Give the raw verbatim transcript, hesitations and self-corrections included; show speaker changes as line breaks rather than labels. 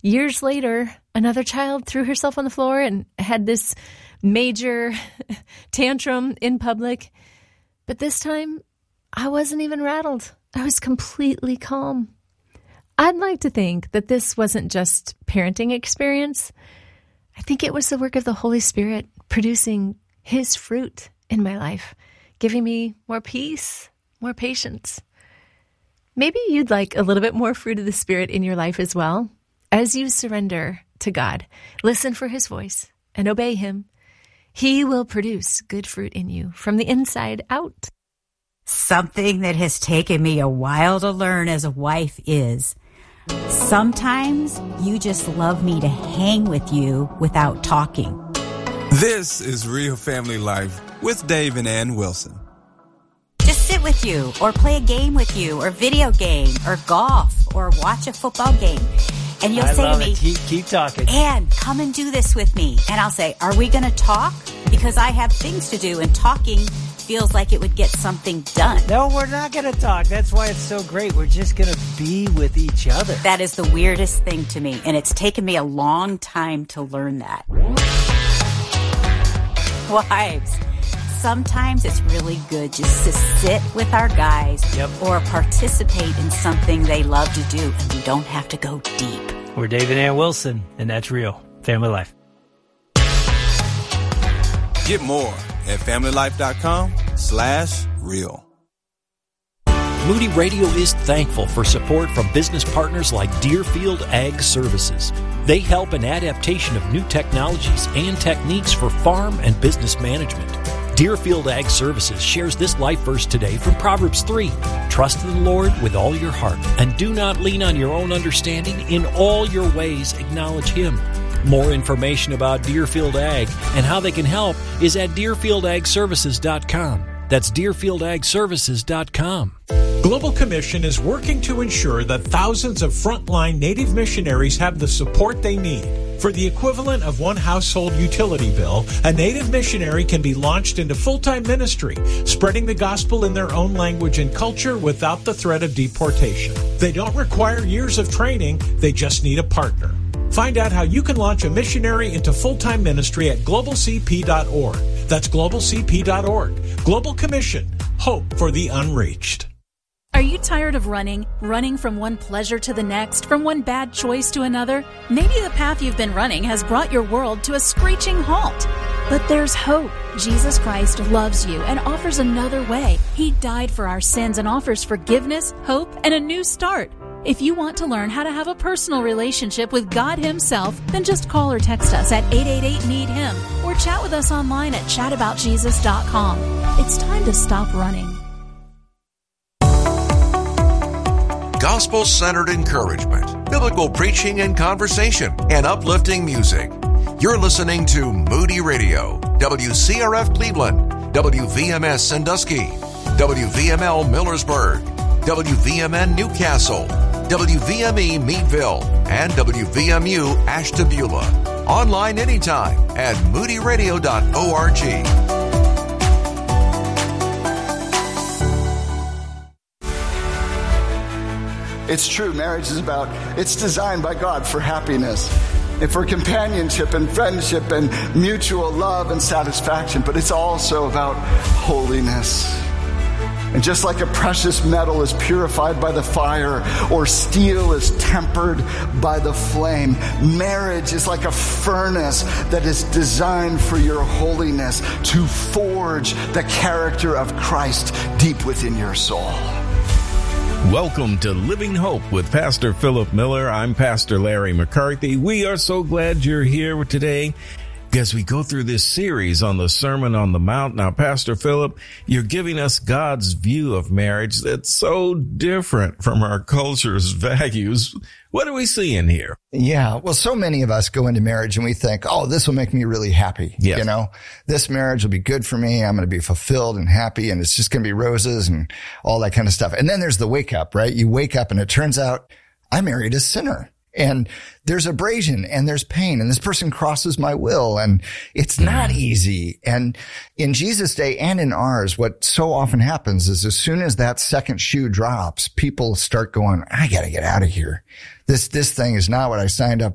Years later, another child threw herself on the floor and had this major tantrum in public. But this time, I wasn't even rattled. I was completely calm. I'd like to think that this wasn't just parenting experience. I think it was the work of the Holy Spirit producing His fruit in my life, giving me more peace, more patience. Maybe you'd like a little bit more fruit of the Spirit in your life as well. As you surrender to God, listen for His voice and obey Him, He will produce good fruit in you from the inside out.
Something that has taken me a while to learn as a wife is sometimes you just love me to hang with you without talking.
This is Real Family Life with Dave and Ann Wilson.
Just sit with you or play a game with you or video game or golf or watch a football game. And you'll
I
say
love
to me,
it. Keep, keep talking.
Ann, come and do this with me. And I'll say, are we going to talk? Because I have things to do, and talking feels like it would get something done.
No, we're not going to talk. That's why it's so great. We're just going to be with each other.
That is the weirdest thing to me, and it's taken me a long time to learn that. Wives, sometimes it's really good just to sit with our guys
Yep.
or participate in something they love to do, and we don't have to go deep.
We're Dave and Ann Wilson, and that's Real Family Life.
Get more at familylife.com slash real.
Moody Radio is thankful for support from business partners like Deerfield Ag Services. They help in adaptation of new technologies and techniques for farm and business management. Deerfield Ag Services shares this life verse today from Proverbs three. Trust in the Lord with all your heart, and do not lean on your own understanding. In all your ways acknowledge Him. More information about Deerfield Ag and how they can help is at deerfield ag services dot com. That's deerfield ag services dot com.
Global Commission is working to ensure that thousands of frontline Native missionaries have the support they need. For the equivalent of one household utility bill, a Native missionary can be launched into full-time ministry, spreading the gospel in their own language and culture without the threat of deportation. They don't require years of training, they just need a partner. Find out how you can launch a missionary into full-time ministry at global c p dot org. That's global c p dot org. Global Commission. Hope for the unreached.
Are you tired of running? Running from one pleasure to the next, from one bad choice to another? Maybe the path you've been running has brought your world to a screeching halt. But there's hope. Jesus Christ loves you and offers another way. He died for our sins and offers forgiveness, hope, and a new start. If you want to learn how to have a personal relationship with God Himself, then just call or text us at eight eight eight, need him or chat with us online at chat about jesus dot com. It's time to stop running.
Gospel-centered encouragement, biblical preaching and conversation, and uplifting music. You're listening to Moody Radio, W C R F Cleveland, W V M S Sandusky, W V M L Millersburg, W V M N Newcastle, W V M E Meadville, and W V M U Ashtabula. Online anytime at moody radio dot org.
It's true, marriage is about, it's designed by God for happiness and for companionship and friendship and mutual love and satisfaction, but it's also about holiness. And just like a precious metal is purified by the fire or steel is tempered by the flame, marriage is like a furnace that is designed for your holiness to forge the character of Christ deep within your soul.
Welcome to Living Hope with Pastor Philip Miller. I'm Pastor Larry McCarthy. We are so glad you're here today as we go through this series on the Sermon on the Mount. Now, Pastor Philip, you're giving us God's view of marriage that's so different from our culture's values. What are we seeing here?
Yeah, well, so many of us go into marriage and we think, oh, this will make me really happy.
Yes.
You know, this marriage will be good for me. I'm going to be fulfilled and happy, and it's just going to be roses and all that kind of stuff. And then there's the wake up, right? You wake up and it turns out I married a sinner. And there's abrasion and there's pain and this person crosses my will and it's not easy. And in Jesus' day and in ours, what so often happens is as soon as that second shoe drops, people start going, I got to get out of here. This, this thing is not what I signed up